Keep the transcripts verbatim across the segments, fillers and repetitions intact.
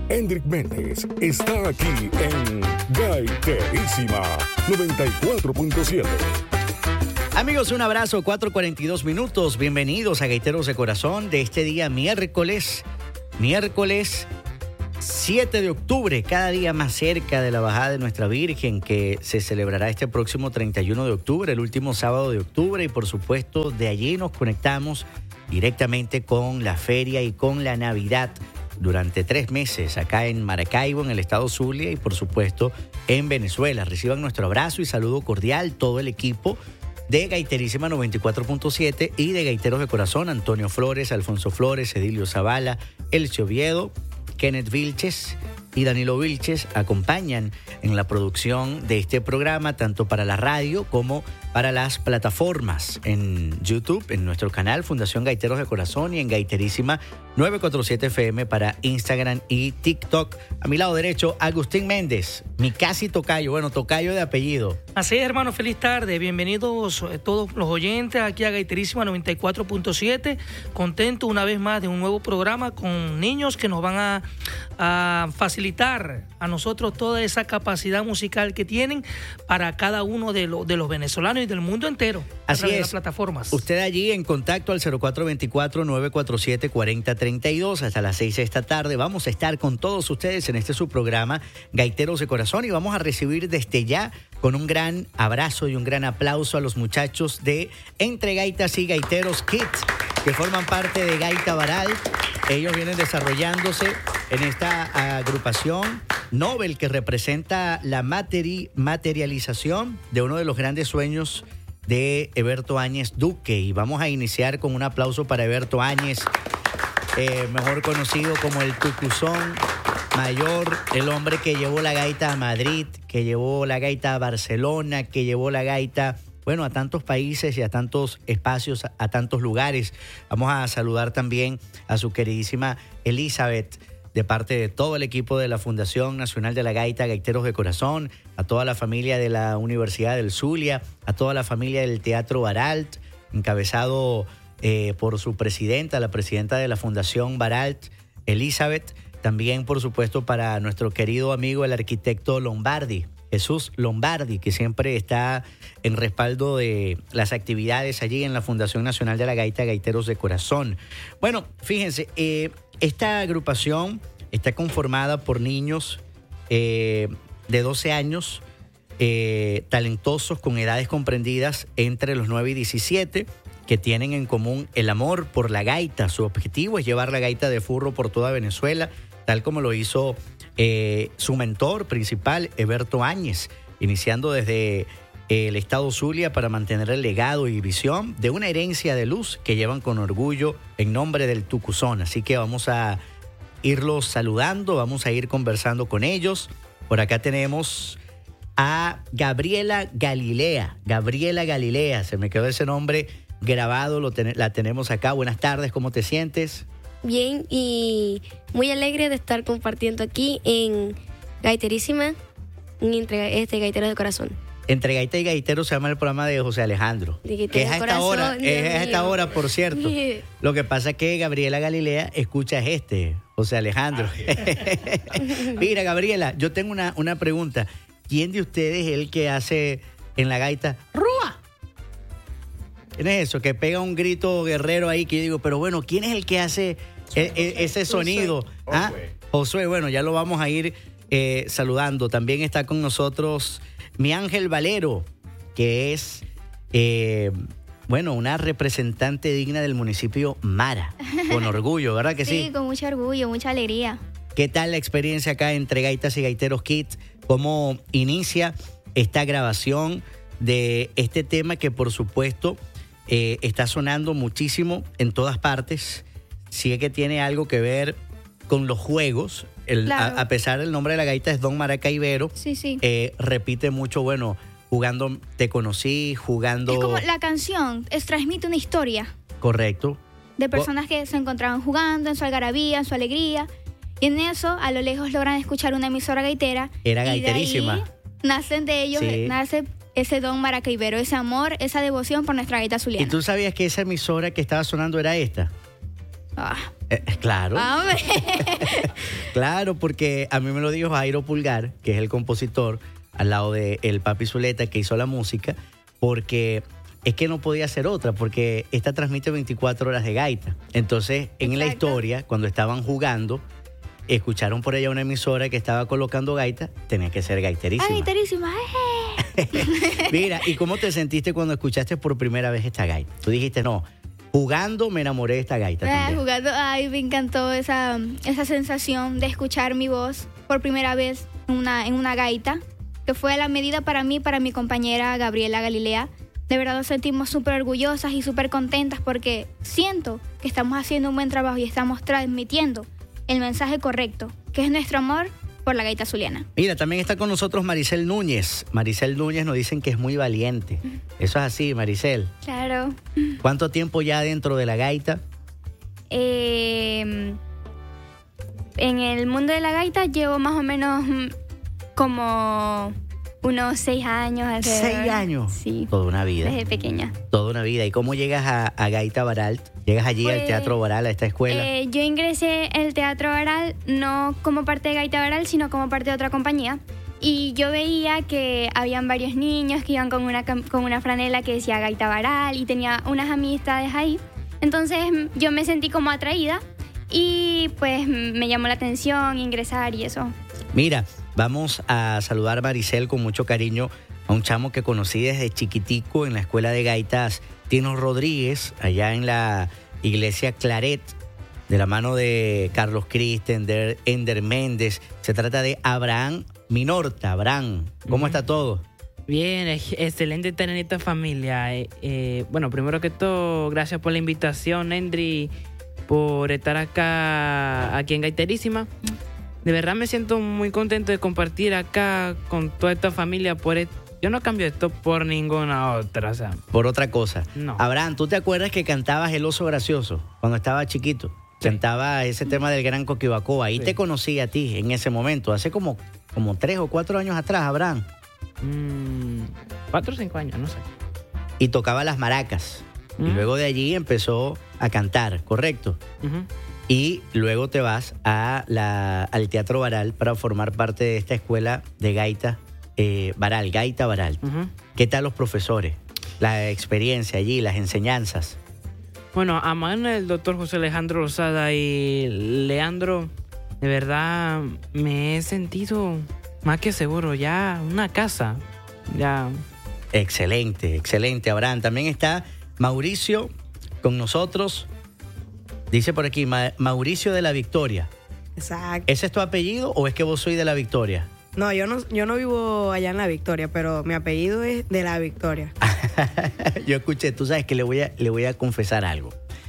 Hendrik Méndez está aquí en Gaiterísima noventa y cuatro punto siete. Amigos, un abrazo, cuatro cuarenta y dos minutos. Bienvenidos a Gaiteros de Corazón de este día miércoles, miércoles siete de octubre, cada día más cerca de la bajada de Nuestra Virgen, que se celebrará este próximo treinta y uno de octubre, el último sábado de octubre, y por supuesto de allí nos conectamos directamente con la feria y con la Navidad durante tres meses acá en Maracaibo, en el estado Zulia, y por supuesto en Venezuela. Reciban nuestro abrazo y saludo cordial todo el equipo de Gaiterísima noventa y cuatro punto siete y de Gaiteros de Corazón: Antonio Flores, Alfonso Flores, Edilio Zavala, Elcio Oviedo, Kenneth Vilches y Danilo Vilches acompañan en la producción de este programa, tanto para la radio como para las plataformas en YouTube, en nuestro canal Fundación Gaiteros de Corazón, y en Gaiterísima novecientos cuarenta y siete F M para Instagram y TikTok. A mi lado derecho, Agustín Méndez, mi casi tocayo, bueno, tocayo de apellido. Así es, hermano, feliz tarde. Bienvenidos eh, todos los oyentes aquí a Gaiterísima noventa y cuatro punto siete. Contento una vez más de un nuevo programa con niños que nos van a, a facilitar a nosotros toda esa capacidad musical que tienen para cada uno de, lo, de los venezolanos y del mundo entero. Así es. Las plataformas. Usted allí en contacto al cero cuatro dos cuatro, nueve cuatro siete, cuatro cero tres dos hasta las seis de esta tarde. Vamos a estar con todos ustedes en este su programa Gaiteros de Corazón, y vamos a recibir desde ya con un gran abrazo y un gran aplauso a los muchachos de Entre Gaitas y Gaiteros Kids, que forman parte de Gaita Baral. Ellos vienen desarrollándose en esta agrupación Nobel que representa la materi- materialización de uno de los grandes sueños de Eberto Áñez Duque. Y vamos a iniciar con un aplauso para Eberto Áñez, eh, mejor conocido como el Tucuzón Mayor, el hombre que llevó la gaita a Madrid, que llevó la gaita a Barcelona, que llevó la gaita, bueno, a tantos países y a tantos espacios, a, a tantos lugares. Vamos a saludar también a su queridísima Elizabeth, de parte de todo el equipo de la Fundación Nacional de la Gaita, Gaiteros de Corazón, a toda la familia de la Universidad del Zulia, a toda la familia del Teatro Baralt, encabezado eh, por su presidenta, la presidenta de la Fundación Baralt, Elizabeth. También, por supuesto, para nuestro querido amigo, el arquitecto Lombardi, Jesús Lombardi, que siempre está en respaldo de las actividades allí en la Fundación Nacional de la Gaita, Gaiteros de Corazón. Bueno, fíjense, eh, esta agrupación está conformada por niños eh, de doce años, eh, talentosos, con edades comprendidas entre los nueve y diecisiete, que tienen en común el amor por la gaita. Su objetivo es llevar la gaita de furro por toda Venezuela, tal como lo hizo eh, su mentor principal, Eberto Áñez, iniciando desde el estado Zulia para mantener el legado y visión de una herencia de luz que llevan con orgullo en nombre del Tucuzón. Así que vamos a irlos saludando, vamos a ir conversando con ellos. Por acá tenemos a Gabriela Galilea. Gabriela Galilea, se me quedó ese nombre grabado, lo ten- la tenemos acá. Buenas tardes, ¿cómo te sientes? Bien, y muy alegre de estar compartiendo aquí en Gaiterísima, entre este Gaiteros de Corazón. Entre Gaita y Gaitero se llama el programa de José Alejandro, De Gaiteros que es a de esta Corazón, hora, Dios es a esta mío. hora, por cierto. Lo que pasa es que Gabriela Galilea escucha este, José Alejandro. Mira, Gabriela, yo tengo una, una pregunta. ¿Quién de ustedes es el que hace en la gaita ¡Rúa! ¿Quién es eso? Que pega un grito guerrero ahí, que yo digo, pero bueno, ¿quién es el que hace e- e- ese sonido? ¿Ah? Josué, bueno, ya lo vamos a ir eh, saludando. También está con nosotros mi Ángel Valero, que es, eh, bueno, una representante digna del municipio Mara, con orgullo, ¿verdad que sí? Sí, con mucho orgullo, mucha alegría. ¿Qué tal la experiencia acá entre Gaitas y Gaiteros Kids? ¿Cómo inicia esta grabación de este tema que, por supuesto, eh, está sonando muchísimo en todas partes? Sí es que tiene algo que ver con los juegos. El, Claro. a, a pesar del nombre de la gaita es Don Maracaibero, Sí, sí. eh, repite mucho, bueno, jugando Te Conocí, jugando... Es como la canción, es, transmite una historia Correcto. de personas que se encontraban jugando en su algarabía, en su alegría. Y en eso, a lo lejos logran escuchar una emisora gaitera. Era y de gaiterísima. ahí nacen de ellos, Sí. nace ese don maracaibero, ese amor, esa devoción por nuestra gaita ¿Y zuliana. tú sabías que esa emisora que estaba sonando era esta? Ah, Eh, claro. ah, hombre. Claro, porque a mí me lo dijo Jairo Pulgar, que es el compositor, al lado de el Papi Zuleta, que hizo la música, porque es que no podía hacer otra, porque esta transmite veinticuatro horas de gaita. Entonces, en Exacto. la historia, cuando estaban jugando, escucharon por ella una emisora que estaba colocando gaita, tenía que ser gaiterísima. ¡Ay, gaiterísima! ¡Eh! Mira, ¿y cómo te sentiste cuando escuchaste por primera vez esta gaita? Tú dijiste, no, jugando me enamoré de esta gaita Ah, también. jugando, ay, me encantó esa, esa sensación de escuchar mi voz por primera vez en una, en una gaita, que fue la medida para mí, para mi compañera Gabriela Galilea. De verdad nos sentimos súper orgullosas y súper contentas porque siento que estamos haciendo un buen trabajo y estamos transmitiendo el mensaje correcto, que es nuestro amor por la gaita zuliana. Mira, también está con nosotros Maricel Núñez. Maricel Núñez nos dicen que es muy valiente. Eso es así, Maricel. Claro. ¿Cuánto tiempo ya dentro de la gaita? Eh, en el mundo de la gaita llevo más o menos mm, como unos seis años. alrededor. ¿Seis años? Sí, Toda una vida. desde pequeña. Toda una vida. ¿Y cómo llegas a, a Gaita Baralt? ¿Llegas allí al Pues, Teatro Baral, a esta escuela? Eh, yo ingresé al Teatro Baral no como parte de Gaita Baral, sino como parte de otra compañía. Y yo veía que habían varios niños que iban con una, cam- con una franela que decía Gaita Baral y tenía unas amistades ahí. Entonces mm, yo me sentí como atraída y pues mm, me llamó la atención ingresar y eso. Mira, vamos a saludar a Maricel con mucho cariño, a un chamo que conocí desde chiquitico en la escuela de gaitas Tino Rodríguez, allá en la iglesia Claret, de la mano de Carlos Cristen, de Ender Méndez. Se trata de Abraham Minorta. Abraham, ¿cómo está todo? Bien, es- excelente estar en esta familia. Eh, eh, bueno, primero que todo, gracias por la invitación, Endry, por estar acá, aquí en Gaiterísima. De verdad me siento muy contento de compartir acá con toda esta familia. Por et- Yo no cambio esto por ninguna otra, o sea, Por otra cosa. No. Abraham, ¿tú te acuerdas que cantabas El Oso Gracioso cuando estaba chiquito? Sí. Cantaba ese tema del Gran Coquibacoa. Ahí Sí. te conocí a ti en ese momento, hace como, como tres o cuatro años atrás, Abraham. mm, cuatro o cinco años, no sé. Y tocaba las maracas. Y Mm. luego de allí empezó a cantar, ¿correcto? Ujú. Y luego te vas a la, al Teatro Baral para formar parte de esta escuela de gaita eh, Baral, Gaita Baral. Ujú. ¿Qué tal los profesores? La experiencia allí, las enseñanzas. Bueno, a mano del doctor José Alejandro Lozada y Leandro, de verdad me he sentido más que seguro, ya una casa, ya. Excelente, excelente, Abraham. También está Mauricio con nosotros. Dice por aquí, Ma- Mauricio de la Victoria. Exacto. ¿Ese es tu apellido o es que vos sois de la Victoria? No, yo no, yo no vivo allá en La Victoria, pero mi apellido es de La Victoria. Yo escuché, tú sabes que le voy a, le voy a confesar algo.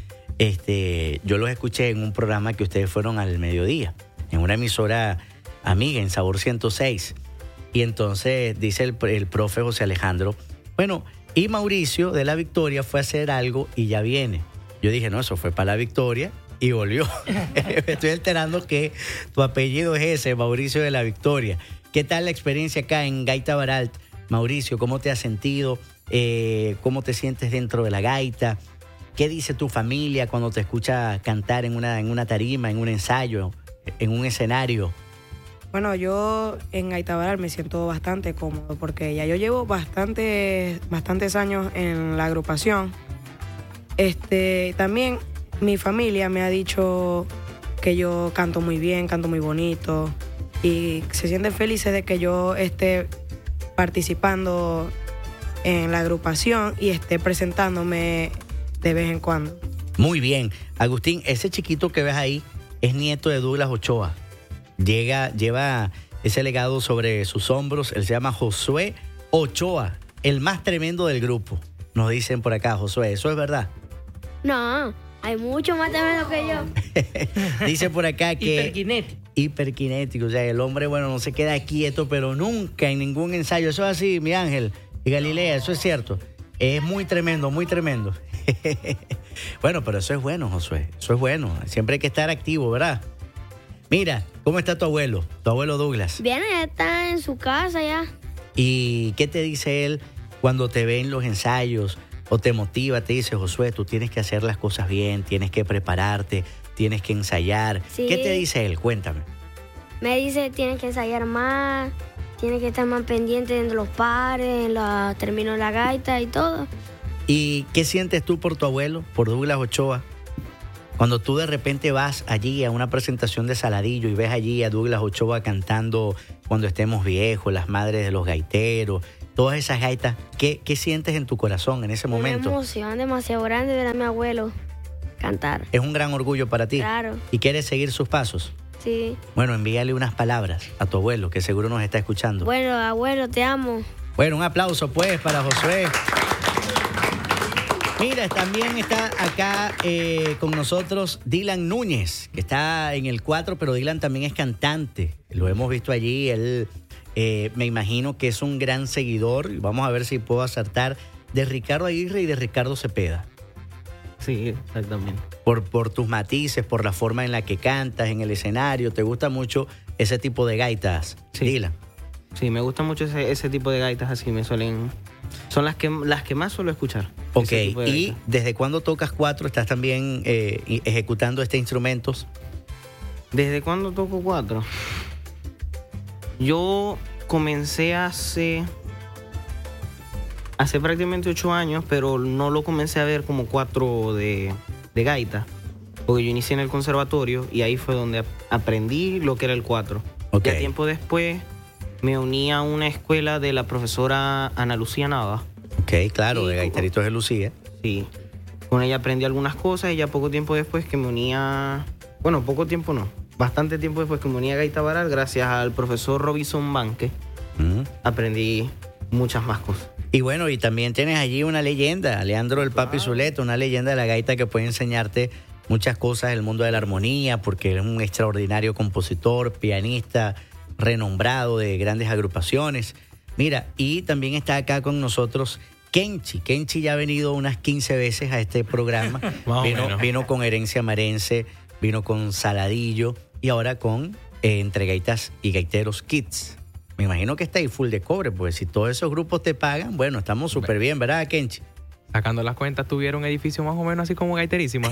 Este, yo los escuché en un programa que ustedes fueron al mediodía, en una emisora amiga, en Sabor ciento seis. Y entonces dice el, el profe José Alejandro, bueno, y Mauricio de la Victoria fue a hacer algo y ya viene. Yo dije, no, eso fue para la Victoria y volvió. Me estoy enterando que tu apellido es ese, Mauricio de la Victoria. ¿Qué tal la experiencia acá en Gaita Baralt? Mauricio, ¿cómo te has sentido? Eh, ¿Cómo te sientes dentro de la gaita? ¿Qué dice tu familia cuando te escucha cantar en una, en una tarima, en un ensayo, en un escenario? Bueno, yo en Gaita Baral me siento bastante cómodo porque ya yo llevo bastante, bastantes años en la agrupación. Este, también mi familia me ha dicho que yo canto muy bien, canto muy bonito y se sienten felices de que yo esté participando en la agrupación y esté presentándome de vez en cuando. Muy bien. Agustín, ese chiquito que ves ahí es nieto de Douglas Ochoa. Llega, lleva ese legado sobre sus hombros. Él se llama Josué Ochoa, el más tremendo del grupo. Nos dicen por acá, Josué, ¿eso es verdad? No, hay mucho más tremendo que yo. Dice por acá que... Hiperkinético. Hiperkinético, o sea, el hombre, bueno, no se queda quieto, pero nunca en ningún ensayo. Eso es así, mi ángel. Y Galilea, eso es cierto. Es muy tremendo, muy tremendo. Bueno, pero eso es bueno, Josué. Eso es bueno. Siempre hay que estar activo, ¿verdad? Mira, ¿cómo está tu abuelo? Tu abuelo Douglas. Bien, ya está en su casa ya. ¿Y qué te dice él cuando te ve en los ensayos o te motiva? Te dice, Josué, tú tienes que hacer las cosas bien, tienes que prepararte, tienes que ensayar. Sí. ¿Qué te dice él? Cuéntame. Me dice, tienes que ensayar más, tienes que estar más pendiente de los pares, en los términos de la gaita y todo. ¿Y qué sientes tú por tu abuelo, por Douglas Ochoa? Cuando tú de repente vas allí a una presentación de Saladillo y ves allí a Douglas Ochoa cantando Cuando estemos viejos, Las madres de los gaiteros, todas esas gaitas, ¿qué, qué sientes en tu corazón en ese momento? Una emoción demasiado grande ver a mi abuelo cantar. Es un gran orgullo para ti. Claro. ¿Y quieres seguir sus pasos? Sí. Bueno, envíale unas palabras a tu abuelo, que seguro nos está escuchando. Bueno, abuelo, te amo. Bueno, un aplauso pues para Josué. Mira, también está acá eh, con nosotros Dylan Núñez, que está en el cuatro, pero Dylan también es cantante. Lo hemos visto allí, él eh, me imagino que es un gran seguidor, y vamos a ver si puedo acertar, de Ricardo Aguirre y de Ricardo Cepeda. Sí, exactamente. Por, por tus matices, por la forma en la que cantas en el escenario, ¿te gusta mucho ese tipo de gaitas, sí. Dylan? Sí, me gusta mucho ese, ese tipo de gaitas, así me suelen... Son las que, las que más suelo escuchar. Ok, ¿y desde cuándo tocas cuatro? ¿Estás también eh, ejecutando este instrumento? ¿Desde cuándo toco cuatro? Yo comencé hace... Hace prácticamente ocho años, pero no lo comencé a ver como cuatro de, de gaita. Porque yo inicié en el conservatorio y ahí fue donde aprendí lo que era el cuatro. Okay. Ya tiempo después me uní a una escuela de la profesora Ana Lucía Nava. Ok, claro, y, de Gaitaritos de Lucía. Sí. Con ella aprendí algunas cosas y ya poco tiempo después que me unía... Bueno, poco tiempo no. Bastante tiempo después que me uní a Gaita Baral, gracias al profesor Robinson Banque, Mm. aprendí muchas más cosas. Y bueno, y también tienes allí una leyenda, Leandro el Papi Zuleta, una leyenda de la gaita que puede enseñarte muchas cosas del mundo de la armonía, porque es un extraordinario compositor, pianista, renombrado de grandes agrupaciones. Mira, y también está acá con nosotros Kenchi. Kenchi ya ha venido unas quince veces a este programa. vino, vino con Herencia Marense, vino con Saladillo y ahora con eh, Entre Gaitas y Gaiteros Kids. Me imagino que está ahí full de cobre, pues si todos esos grupos te pagan, bueno, estamos súper bien, ¿verdad, Kenchi? Sacando las cuentas, tuvieron un edificio más o menos así como Gaiterísima.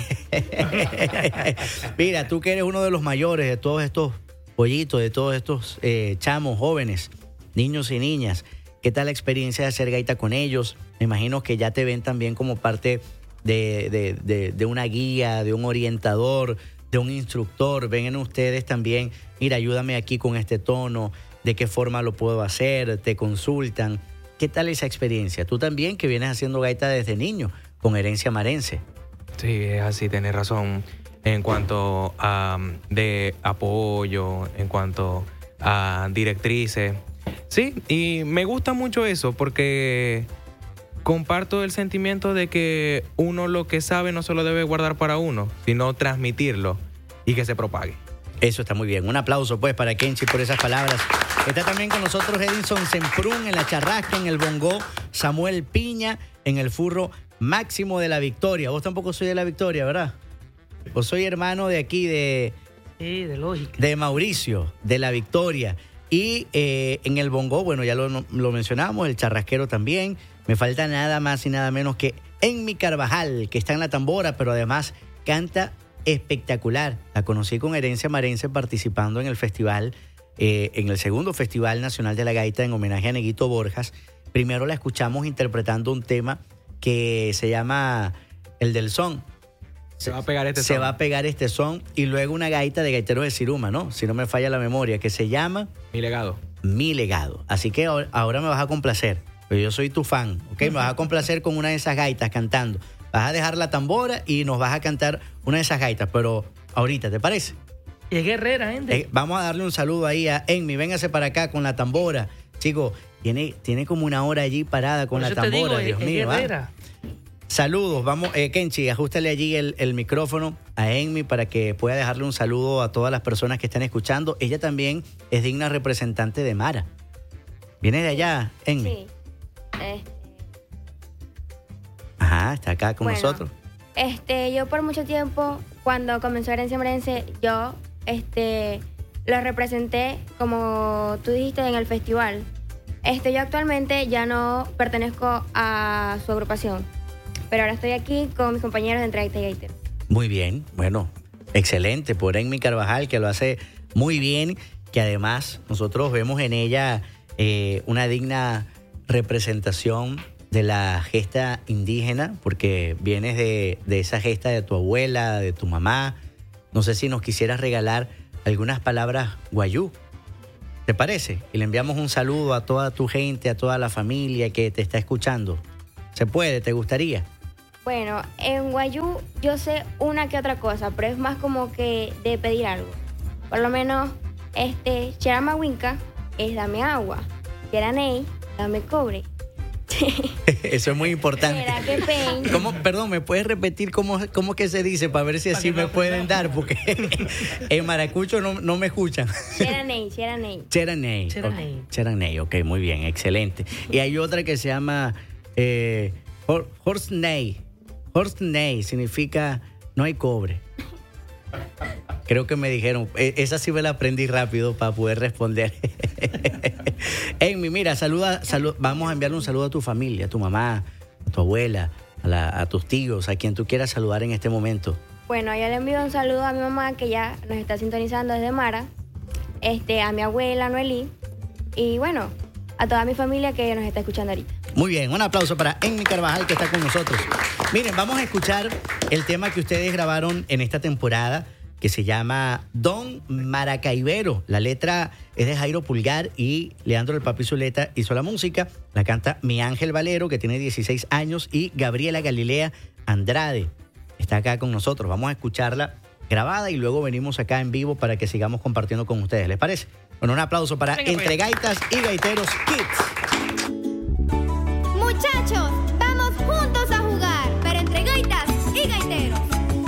Mira, tú que eres uno de los mayores de todos estos pollitos, de todos estos eh, chamos jóvenes, niños y niñas, ¿qué tal la experiencia de hacer gaita con ellos? Me imagino que ya te ven también como parte de, de, de, de una guía, de un orientador, de un instructor. Ven en ustedes también, mira, ayúdame aquí con este tono, de qué forma lo puedo hacer, te consultan. ¿Qué tal esa experiencia? Tú también que vienes haciendo gaita desde niño, con Herencia Marense. Sí, es así, tenés razón. En cuanto a de apoyo, en cuanto a directrices. Sí, y me gusta mucho eso porque comparto el sentimiento de que uno lo que sabe no se lo debe guardar para uno, sino transmitirlo y que se propague. Eso está muy bien. Un aplauso pues para Kenchi por esas palabras. Está también con nosotros Edinson Semprún en la charrasca, en el bongó, Samuel Piña en el furro Máximo de la Victoria. Vos tampoco soy de la Victoria, ¿verdad? Vos soy hermano de aquí, de... Sí, de lógica. De Mauricio, de la Victoria. Y eh, en el bongó, bueno, ya lo, lo mencionamos, el charrasquero también. Me falta nada más y nada menos que Enmi Carvajal, que está en la tambora, pero además canta espectacular. La conocí con Herencia Marense participando en el festival, eh, en el segundo Festival Nacional de la Gaita en homenaje a Neguito Borjas. Primero la escuchamos interpretando un tema que se llama El del Son. Se va a pegar este se son. va a pegar este son. Y luego una gaita de Gaiteros de Siruma, ¿no? Si no me falla la memoria, que se llama... Mi legado. Mi legado. Así que ahora, ahora me vas a complacer. Pero yo soy tu fan, ¿ok? Me vas a complacer con una de esas gaitas cantando. Vas a dejar la tambora y nos vas a cantar una de esas gaitas, pero ahorita, ¿te parece? Y es guerrera, gente. Eh, vamos a darle un saludo ahí a Enmi. Véngase para acá con la tambora. Chico, tiene, tiene como una hora allí parada con Por la eso te tambora, digo, Dios es mío. guerrera. ¿ah? Saludos, vamos, eh, Kenchi, ajustale allí el, el micrófono a Enmi para que pueda dejarle un saludo a todas las personas que están escuchando. Ella también es digna representante de Mara. ¿Viene de allá, Enmi? Sí. Este, Ajá, está acá con Bueno. nosotros. este, yo por mucho tiempo, cuando comenzó Herencia Marense, yo este, lo representé, como tú dijiste, en el festival. Este, yo actualmente ya no pertenezco a su agrupación, pero ahora estoy aquí con mis compañeros de Entre Gaita y Gaiteros. Muy bien, bueno, excelente por Enmi Carvajal, que lo hace muy bien. que además nosotros vemos en ella eh, una digna representación de la gesta indígena, porque vienes de, de esa gesta de tu abuela, de tu mamá. No sé si nos quisieras regalar algunas palabras guayú. ¿Te parece? Y le enviamos un saludo a toda tu gente, a toda la familia que te está escuchando. ¿Se puede? ¿Te gustaría? Bueno, en guayú yo sé una que otra cosa, pero es más como que de pedir algo. Por lo menos, este, Cheramawinca es dame agua, Cheraney, dame cobre. Eso es muy importante. ¿Cómo, perdón, ¿me puedes repetir cómo, cómo que se dice para ver si así me pueden dar? Porque en maracucho no, no me escuchan. Cheraney, Cheraney. Cheraney. Cheraney. Okay. Cheraney, ok, muy bien, excelente. Y hay otra que se llama eh, Horseney. Horseney significa no hay cobre. Creo que me dijeron, esa sí me la aprendí rápido para poder responder. Amy, mira, saluda, saluda, vamos a enviarle un saludo a tu familia, a tu mamá, a tu abuela, a, la, a tus tíos, a quien tú quieras saludar en este momento. Bueno, yo le envío un saludo a mi mamá que ya nos está sintonizando desde Mara, este, a mi abuela Noelí y bueno, a toda mi familia que nos está escuchando ahorita. Muy bien, un aplauso para Amy Carvajal que está con nosotros. Miren, vamos a escuchar el tema que ustedes grabaron en esta temporada, que se llama Don Maracaibero. La letra es de Jairo Pulgar y Leandro el Papi Zuleta hizo la música. La canta Mi Ángel Valero, que tiene dieciséis años, y Gabriela Galilea Andrade está acá con nosotros. Vamos a escucharla grabada y luego venimos acá en vivo para que sigamos compartiendo con ustedes. ¿Les parece? Bueno, un aplauso para Entre Gaitas y Gaiteros Kids. Muchachos,